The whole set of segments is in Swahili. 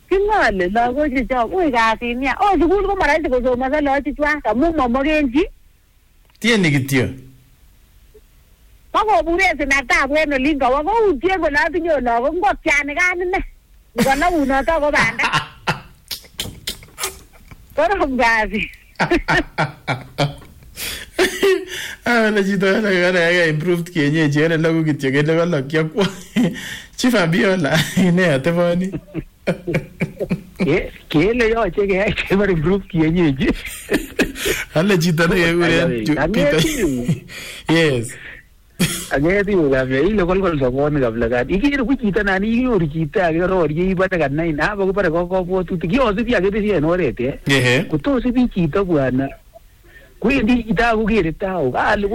Kingole lagok chechok ui kasit nia. Sukul ko maraisi kosomonso lagok chechwak amu momokenchi. Tieni kityo. Pakobure sinatab en olin kawo koutien kole atinye lagok ngotiani kan ine. Nikonaunoto ko banda. Korom kasit. La chito kana improved kienyeji ene lagu kityo kele kalokyo kwa. Chief Abiola ine ateboni. Kele yoche keyai kebar improved kienyeji. Ale chito nekekuren yes. Ageti ulame ile kolkol soboni kablakat. Ikere ku chito nan inyoru chito age rorie ibane kanai na bakubare kokobwotutik. Yosibi age bisi en oret kotosibi chito bwana. Kwendi chito kokere tao kale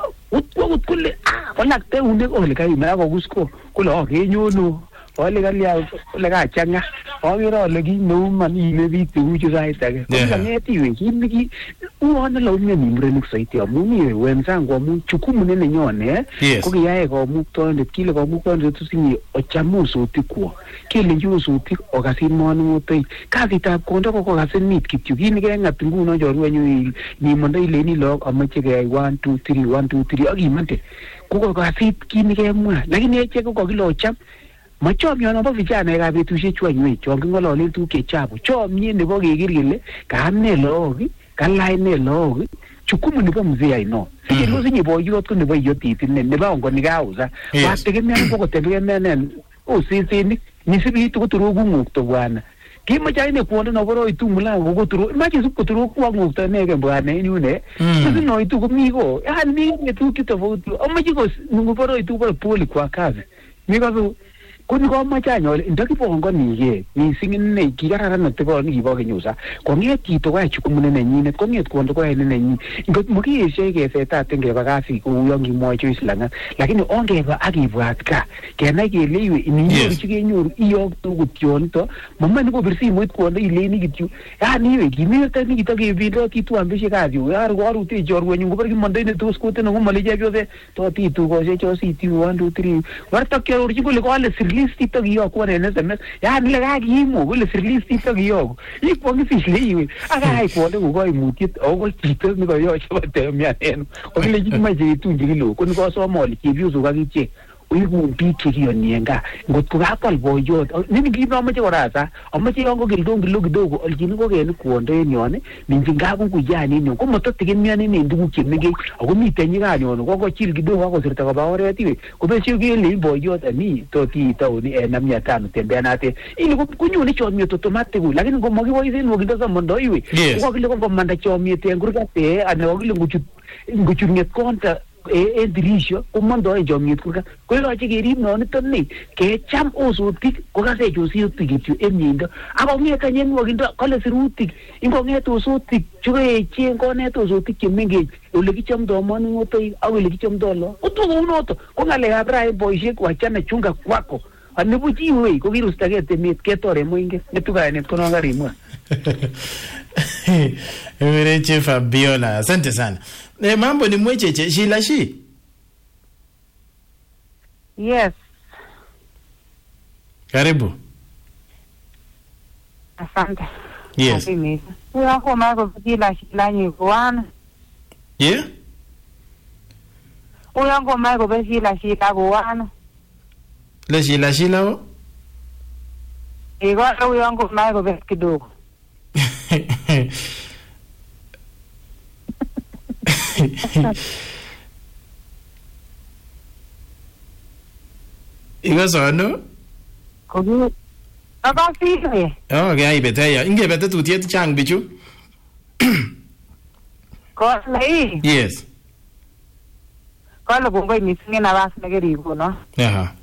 ut kole konakte unde kole kaima kokusko kole kenyono ole kalia ole kachanga okere ole kineuman ile biik tuguchu sait age kongeti we kiniki uone lo mimi mrenik saiti amuni wenzangu amu chukumu nene nyone ko kiyae komuktondet kile komuktondet tusinyi ochamusutik kwo kile yusutik okasin monutoi kasitab kondo ko kokasin nit kityo kini kengat nguno chorwenyu ni mondo ile ni log amache keyai 1 2 3 1 2 3 akimante ko kasit kini kemwa lakini eche ko kokilocham machomyo nebo vijana betusiek chu anywe chon kingololen tuguk chechabu chomye nebo keker kele kaamne logok kalaine logok chukumu nebo mzee aino sikelo sinye boyot ko nebo yotit nebo ngoni kauza wategemea ko kotegemea osisini nisibitu koturo kungukto bwana kimacha ine kuonde no boro itu mulango koturo machi koturo kwa ngukto nege bwana yune sino itu komigo yani ni tu kitofauti amachi ko nguboro itu pole kwa kazi mikazo kuni ko machanyole ndakipongoni mising ne kikararan natiko nikibo kenyusa konget chito kwa chukumune nenyine konget kondo kwa ene nenyi ngot mukieshe kesetate ngeba kasi kuyo ngimwocho islanga lakini ongeba akibwat ka kenai kele iwe ininyoru chikenyoru iyokto kutionto mama niko birsimuit kondo ileni kityu yani iwe kimirta nikitokebindo kitu ambishe kazi yar warute jorwenyu ngobar kimondene tos kote no maleje byose to titu ko se chositi 1 2 3 warta kyorji kole ko ale sirlisti to giyo ko ne SMS yani le gagimo kole sirlisti to giyo ipongi fisleiwe aga ko le ko imutit o chito ni ko yo chobate mianen o le jimaje tunjilo ko ko so moli kibiuzu gagiche uigu biki hiyo nienga ngotko gapal boyot nini gino amache korasa amache yango gildong kidogo aljini ko gene kuonde nyone ninjinga ko kujani ni ko mototigen miani ni ndugu chemege ako mitenyi ganyo ko chil kidogo ko sirta ko baore tiwe ko be chiu le boyot ani to ti tauni na 500 tembea nate ili ko kunyuni chomyo to tomate ku lakini ko mogi boyisen mo kinda mondo iwe ko kile ko manda chomyo tengurgate ane ogile nguchunget konta dirisho kumondo ejomit kuka koyoche kerib noniton ni kecham osutik kokase chosiutik kityo emindo akong'et anyun ngokindo kole sirutik ingong'et osutik chukeechen konet osutik chemengech ole kichomdo moning'otoi ak ole kichomdo lo kotugounoto ko ng'alekab rai boisiek wachana chunga kwako anibuch iwe ko kirustagei temet ketore moinget netukainet kono karimwa Chief Abiola, asante sana. Mambo ni mwecheche, Shilashi? Yes. Karibu. Asante. Yes. Huyo koma ko Shila nyuwana. Yeah? Huyo koma ko Shila kuwana. Le Shila o? Ego huyo koma ko kidogo. Iko sono? Kogi. Akasire. Okay, beteya. Ingebete tutiet chang bichu. Ko lei. Yes. Kalo kongoi mising na bas negeribo no. Aha.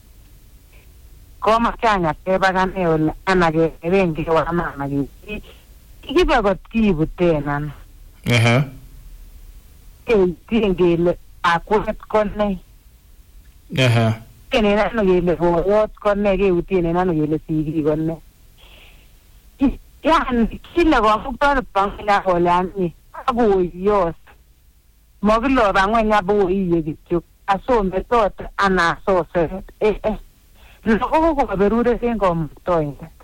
Ko machanya keba kane ole anage rengi wa mama gi. Kibe got kibuten. Aha. Tingile akwet konne. Aha. Kene nano gele boyot konne ke utine nano gele sigi konne. Yani kila kwa muktar pangila holani abuyos. Mogilo bangwenya buyi gitu. Asombe tot ana sose. Loko ko berure sengo mtoinga.